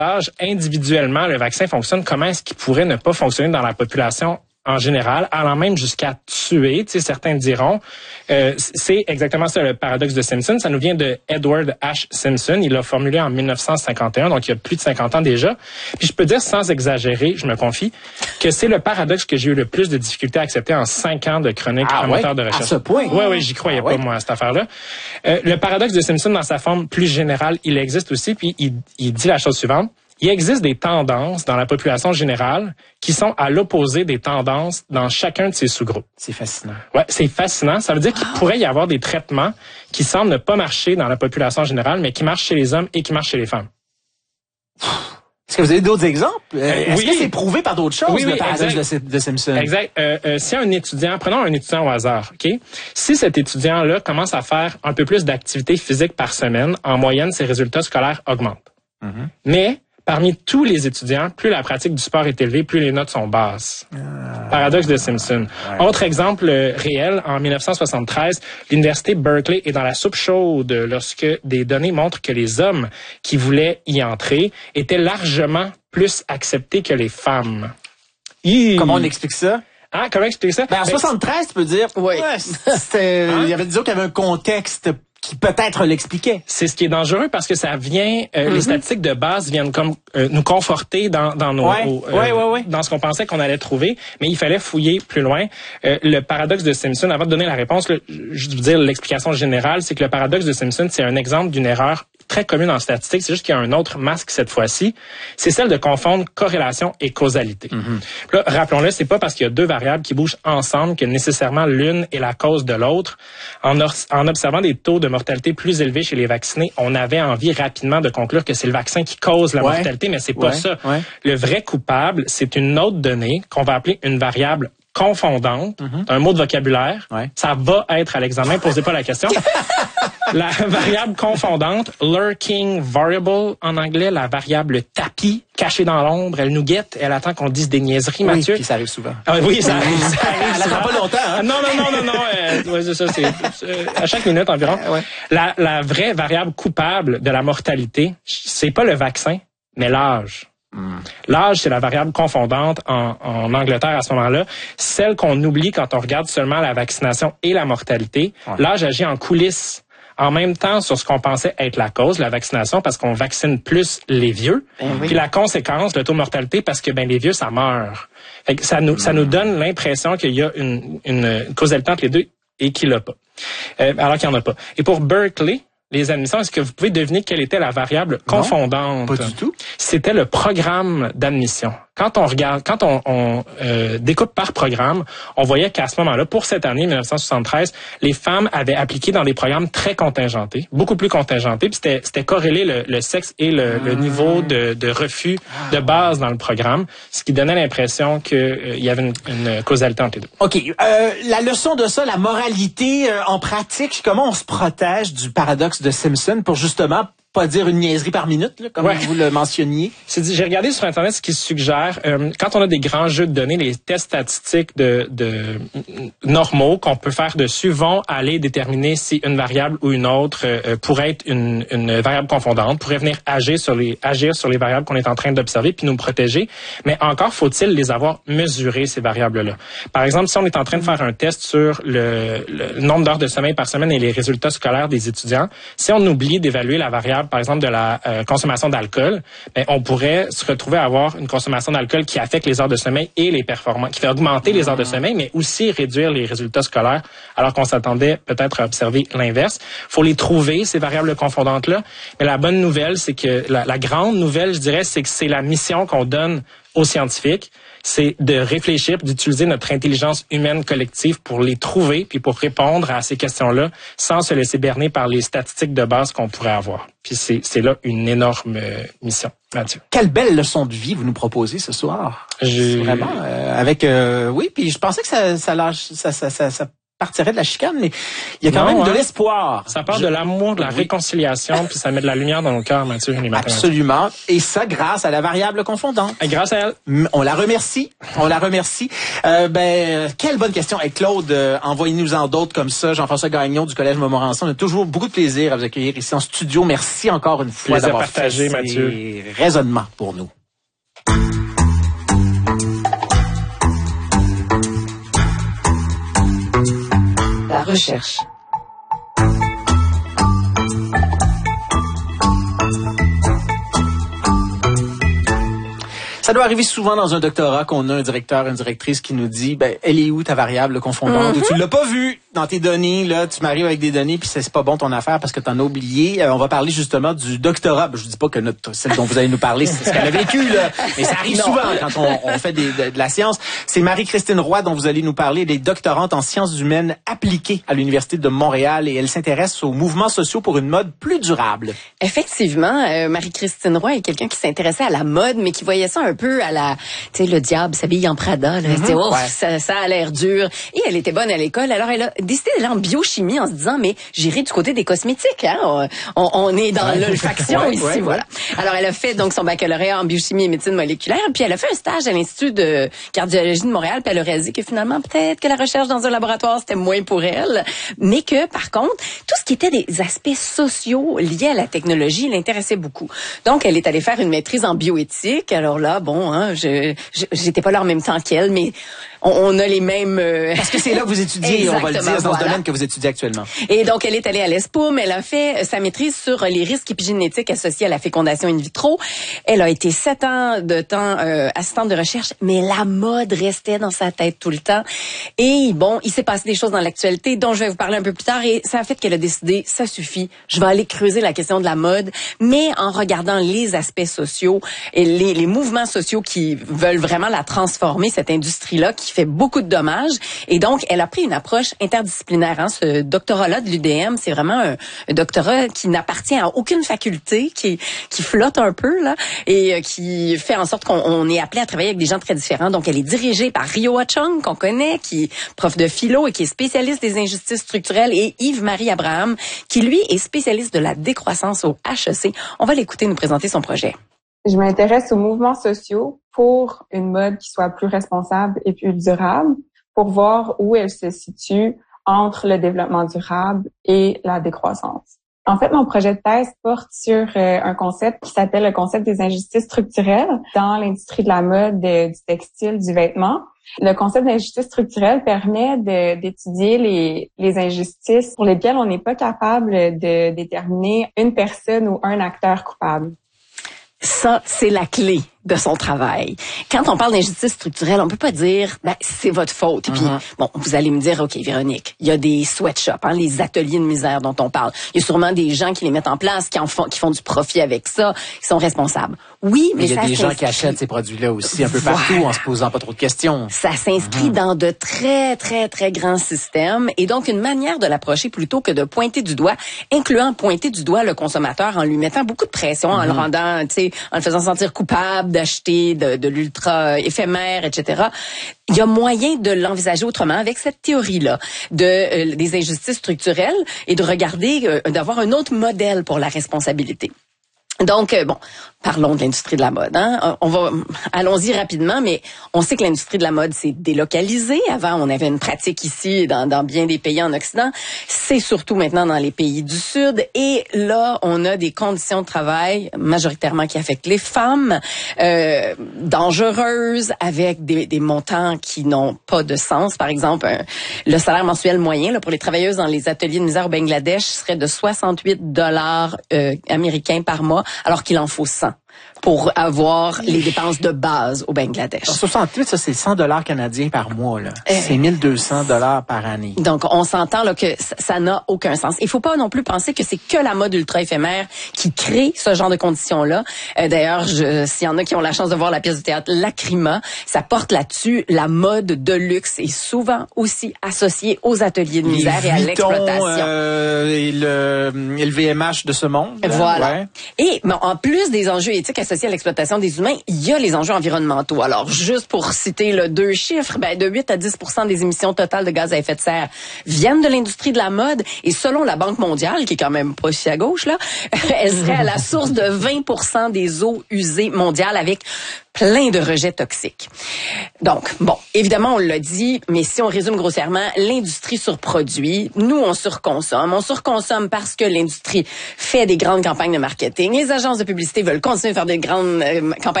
individuellement le vaccin fonctionne, comment est-ce qu'il pourrait ne pas fonctionner dans la population en général, allant même jusqu'à tuer, certains diront. C'est exactement ça, le paradoxe de Simpson. Ça nous vient de Edward H. Simpson. Il l'a formulé en 1951, donc il y a plus de 50 ans déjà. Puis je peux dire, sans exagérer, je me confie, que c'est le paradoxe que j'ai eu le plus de difficultés à accepter en 5 ans de chronique en moteur de recherche. À ce point? Oui, j'y croyais pas, moi, à cette affaire-là. Le paradoxe de Simpson, dans sa forme plus générale, il existe aussi, puis il dit la chose suivante. Il existe des tendances dans la population générale qui sont à l'opposé des tendances dans chacun de ces sous-groupes. C'est fascinant. Ouais, c'est fascinant. Ça veut dire qu'il pourrait y avoir des traitements qui semblent ne pas marcher dans la population générale, mais qui marchent chez les hommes et qui marchent chez les femmes. Est-ce que vous avez d'autres exemples? Est-ce oui. que c'est prouvé par d'autres choses, le paradoxe de Simpson? Exact. Si un étudiant, prenons un étudiant au hasard, OK? Si cet étudiant-là commence à faire un peu plus d'activité physique par semaine, en moyenne, ses résultats scolaires augmentent. Mm-hmm. Mais parmi tous les étudiants, plus la pratique du sport est élevée, plus les notes sont basses. Paradoxe de Simpson. Ouais. Autre exemple réel, en 1973, l'université Berkeley est dans la soupe chaude lorsque des données montrent que les hommes qui voulaient y entrer étaient largement plus acceptés que les femmes. Comment on explique ça? Comment expliquer ça? En 73, tu peux dire, il y avait, disons qu'il y avait un contexte qui peut-être l'expliquait. C'est ce qui est dangereux parce que ça vient, les statistiques de base viennent comme nous conforter dans nos, dans ce qu'on pensait qu'on allait trouver, mais il fallait fouiller plus loin. Le paradoxe de Simpson, avant de donner la réponse, je vais vous dire l'explication générale, c'est que le paradoxe de Simpson, c'est un exemple d'une erreur très commune en statistique, c'est juste qu'il y a un autre masque cette fois-ci, c'est celle de confondre corrélation et causalité. Là, rappelons-le, c'est pas parce qu'il y a deux variables qui bougent ensemble que nécessairement l'une est la cause de l'autre. En observant des taux de mortalité plus élevés chez les vaccinés, on avait envie rapidement de conclure que c'est le vaccin qui cause la mortalité, mais c'est pas ça. Le vrai coupable, c'est une autre donnée qu'on va appeler une variable confondante, un mot de vocabulaire. Ça va être à l'examen, posez pas la question. La variable confondante, lurking variable en anglais, la variable tapis, cachée dans l'ombre, elle nous guette, elle attend qu'on dise des niaiseries, Mathieu. Puis ça arrive souvent. Oui, ça arrive. Elle attend pas longtemps, hein? Non. C'est ça, c'est à chaque minute environ. La vraie variable coupable de la mortalité, c'est pas le vaccin, mais l'âge. L'âge, c'est la variable confondante en Angleterre à ce moment-là. Celle qu'on oublie quand on regarde seulement la vaccination et la mortalité. L'âge agit en coulisses. En même temps, sur ce qu'on pensait être la cause, la vaccination, parce qu'on vaccine plus les vieux. Puis la conséquence, le taux de mortalité, parce que les vieux, ça meurt. Fait que ça nous donne l'impression qu'il y a une causalité entre les deux et qu'il n'y l'a pas. Alors qu'il n'y en a pas. Et pour Berkeley, les admissions, est-ce que vous pouvez deviner quelle était la variable confondante? Non, pas du tout. C'était le programme d'admission. Quand on découpe par programme, on voyait qu'à ce moment-là, pour cette année, 1973, les femmes avaient appliqué dans des programmes très contingentés, beaucoup plus contingentés, puis c'était corrélé le sexe et le niveau de refus de base dans le programme, ce qui donnait l'impression qu'il y avait une causalité entre les deux. OK. La leçon de ça, la moralité en pratique, comment on se protège du paradoxe de Simpson pour justement pas dire une niaiserie par minute, là, comme vous le mentionniez. J'ai regardé sur Internet ce qui suggère, quand on a des grands jeux de données, les tests statistiques de normaux qu'on peut faire dessus vont aller déterminer si une variable ou une autre pourrait être une variable confondante, pourrait venir agir sur les variables qu'on est en train d'observer puis nous protéger. Mais encore faut-il les avoir mesurées, ces variables-là. Par exemple, si on est en train de faire un test sur le nombre d'heures de sommeil par semaine et les résultats scolaires des étudiants, si on oublie d'évaluer la variable par exemple de la consommation d'alcool, on pourrait se retrouver à avoir une consommation d'alcool qui affecte les heures de sommeil et les performances, qui fait augmenter les heures de sommeil, mais aussi réduire les résultats scolaires, alors qu'on s'attendait peut-être à observer l'inverse. Faut les trouver, ces variables confondantes-là. Mais la bonne nouvelle, c'est que la grande nouvelle, je dirais, c'est que c'est la mission qu'on donne aux scientifiques, c'est de réfléchir, d'utiliser notre intelligence humaine collective pour les trouver puis pour répondre à ces questions-là sans se laisser berner par les statistiques de base qu'on pourrait avoir. Puis c'est là une énorme mission. Mathieu. Quelle belle leçon de vie vous nous proposez ce soir. Vraiment avec puis je pensais que ça partirait de la chicane, mais il y a quand même de l'espoir. Ça part de l'amour, de la réconciliation, puis ça met de la lumière dans nos cœurs, Mathieu, les matins. Absolument. Et ça, grâce à la variable confondante. Et grâce à elle. On la remercie. Quelle bonne question. Et Claude, envoyez-nous-en d'autres comme ça. Jean-François Gagnon du Collège Montmorency. On a toujours beaucoup de plaisir à vous accueillir ici en studio. Merci encore une fois d'avoir partagé, fait Mathieu. ces raisonnements pour nous. La recherche. Ça doit arriver souvent dans un doctorat qu'on a un directeur, une directrice qui nous dit, elle est où ta variable confondante? Ou tu l'as pas vue dans tes données, là, tu m'arrives avec des données puis c'est pas bon ton affaire parce que t'en as oublié. On va parler justement du doctorat. Je dis pas que celle dont vous allez nous parler, c'est ce qu'elle a vécu, là. Mais ça arrive souvent quand on fait de la science. C'est Marie-Christine Roy dont vous allez nous parler, des doctorantes en sciences humaines appliquées à l'Université de Montréal et elle s'intéresse aux mouvements sociaux pour une mode plus durable. Effectivement, Marie-Christine Roy est quelqu'un qui s'intéressait à la mode, mais qui voyait ça un peu à la, tu sais, le diable s'habille en Prada, là. Ça a l'air dur. Et elle était bonne à l'école, alors elle a décidé d'aller en biochimie en se disant, mais j'irai du côté des cosmétiques, hein. On est dans l'olfaction ici, voilà. Alors elle a fait donc son baccalauréat en biochimie et médecine moléculaire, puis elle a fait un stage à l'Institut de cardiologie de Montréal, puis elle a réalisé que finalement, peut-être que la recherche dans un laboratoire, c'était moins pour elle, mais que, par contre, tout ce qui était des aspects sociaux liés à la technologie l'intéressait beaucoup. Donc, elle est allée faire une maîtrise en bioéthique. Alors là, bon, hein, j'étais pas là en même temps qu'elle, mais on a les mêmes... Parce que c'est là que vous étudiez, on va le dire, dans ce domaine que vous étudiez actuellement. Et donc, elle est allée à l'ESPOM, elle a fait sa maîtrise sur les risques épigénétiques associés à la fécondation in vitro. Elle a été 7 ans de temps assistante de recherche, mais la mode restait dans sa tête tout le temps. Et bon, il s'est passé des choses dans l'actualité dont je vais vous parler un peu plus tard, et ça a fait qu'elle a décidé, ça suffit, je vais aller creuser la question de la mode, mais en regardant les aspects sociaux et les mouvements sociaux qui veulent vraiment la transformer, cette industrie-là, qui fait beaucoup de dommages. Et donc, elle a pris une approche interdisciplinaire. Hein. Ce doctorat-là de l'UDM, c'est vraiment un doctorat qui n'appartient à aucune faculté, qui flotte un peu, là, et qui fait en sorte qu'on est appelé à travailler avec des gens très différents. Donc, elle est dirigée par Ryo Chung, qu'on connaît, qui est prof de philo et qui est spécialiste des injustices structurelles, et Yves-Marie Abraham, qui, lui, est spécialiste de la décroissance au HEC. On va l'écouter nous présenter son projet. Je m'intéresse aux mouvements sociaux pour une mode qui soit plus responsable et plus durable, pour voir où elle se situe entre le développement durable et la décroissance. En fait, mon projet de thèse porte sur un concept qui s'appelle le concept des injustices structurelles dans l'industrie de la mode, du textile, du vêtement. Le concept d'injustice structurelle permet d'étudier les injustices pour lesquelles on n'est pas capable de déterminer une personne ou un acteur coupable. Ça, c'est la clé de son travail. Quand on parle d'injustice structurelle, on peut pas dire c'est votre faute. Et puis bon, vous allez me dire OK Véronique, il y a des sweatshops, hein, les ateliers de misère dont on parle. Il y a sûrement des gens qui les mettent en place, qui font du profit avec ça, qui sont responsables. Oui, mais il y a des gens qui achètent ces produits-là aussi un peu partout en se posant pas trop de questions. Ça s'inscrit dans de très très très grands systèmes, et donc une manière de l'approcher plutôt que de pointer du doigt, incluant pointer du doigt le consommateur en lui mettant beaucoup de pression, en le rendant, tu sais, en le faisant sentir coupable d'acheter de l'ultra éphémère, etc. Il y a moyen de l'envisager autrement avec cette théorie-là des injustices structurelles et de regarder, d'avoir un autre modèle pour la responsabilité. Donc, bon, parlons de l'industrie de la mode. Hein. Allons-y rapidement, mais on sait que l'industrie de la mode s'est délocalisée. Avant, on avait une pratique ici dans bien des pays en Occident. C'est surtout maintenant dans les pays du Sud. Et là, on a des conditions de travail majoritairement qui affectent les femmes, dangereuses, avec des montants qui n'ont pas de sens. Par exemple, le salaire mensuel moyen là, pour les travailleuses dans les ateliers de misère au Bangladesh serait de 68 $ américains par mois, alors qu'il en faut 100 pour avoir les dépenses de base au Bangladesh. 68, ça c'est 100 $ canadiens par mois, là. C'est 1200 $ par année. Donc, on s'entend là que ça n'a aucun sens. Il faut pas non plus penser que c'est que la mode ultra éphémère qui crée ce genre de conditions-là. D'ailleurs, s'il y en a qui ont la chance de voir la pièce de théâtre Lacrima, ça porte là-dessus. La mode de luxe est souvent aussi associée aux ateliers de misère et à l'exploitation. Et le VMH de ce monde. Voilà. Ouais. Et bon, en plus des enjeux génétique associée à l'exploitation des humains, il y a les enjeux environnementaux. Alors, juste pour citer 2 chiffres, de 8 à 10 % des émissions totales de gaz à effet de serre viennent de l'industrie de la mode. Et selon la Banque mondiale, qui est quand même pas si à gauche, là, elle serait à la source de 20 % des eaux usées mondiales avec plein de rejets toxiques. Donc, bon, évidemment, on l'a dit, mais si on résume grossièrement, l'industrie surproduit. Nous, on surconsomme. On surconsomme parce que l'industrie fait des grandes campagnes de marketing. Les agences de publicité veulent continuer à faire des grandes campagnes